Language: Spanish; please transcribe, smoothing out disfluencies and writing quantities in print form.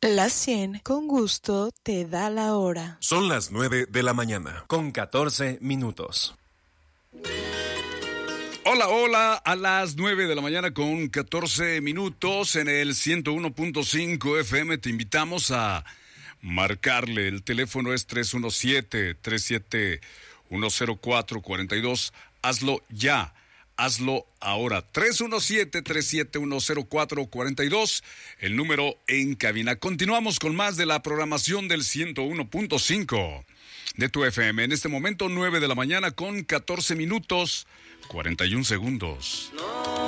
Las 100 con gusto te da la hora. Son las 9 de la mañana, con 14 minutos. Hola, hola, a las 9 de la mañana con 14 minutos en el 101.5 FM. Te invitamos a marcarle. El teléfono es 317-3710442. Hazlo ya. Hazlo ahora. 317-3710442. El número en cabina. Continuamos con más de la programación del 101.5 de tu FM. En este momento, 9 de la mañana con 14 minutos, 41 segundos.